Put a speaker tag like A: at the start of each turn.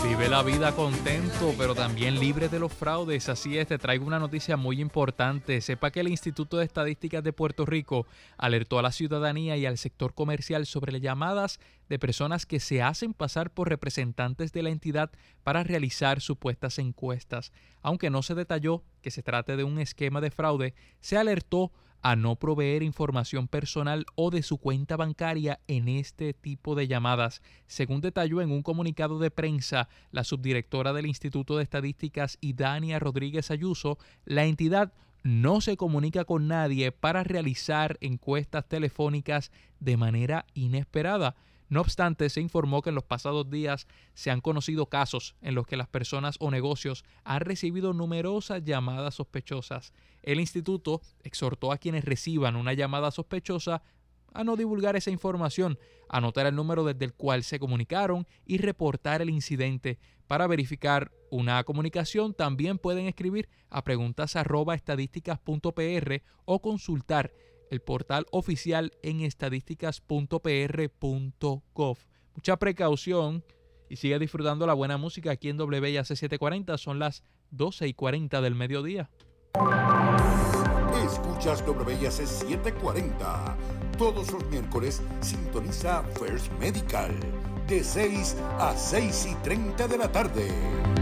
A: Vive la vida contento, pero también libre de los fraudes. Así es, te traigo una noticia muy importante. Sepa que el Instituto de Estadísticas de Puerto Rico alertó a la ciudadanía y al sector comercial sobre las llamadas de personas que se hacen pasar por representantes de la entidad para realizar supuestas encuestas. Aunque no se detalló que se trate de un esquema de fraude, se alertó a no proveer información personal o de su cuenta bancaria en este tipo de llamadas. Según detalló en un comunicado de prensa la subdirectora del Instituto de Estadísticas, Idania Rodríguez Ayuso, la entidad no se comunica con nadie para realizar encuestas telefónicas de manera inesperada. No obstante, se informó que en los pasados días se han conocido casos en los que las personas o negocios han recibido numerosas llamadas sospechosas. El instituto exhortó a quienes reciban una llamada sospechosa a no divulgar esa información, anotar el número desde el cual se comunicaron y reportar el incidente. Para verificar una comunicación también pueden escribir a preguntas@estadísticas.pr o consultar el portal oficial en estadísticas.pr.gov. Mucha precaución y sigue disfrutando la buena música aquí en WIAC 740. Son las 12:40 del mediodía.
B: Escuchas WIAC 740. Todos los miércoles sintoniza First Medical de 6 a 6:30 de la tarde.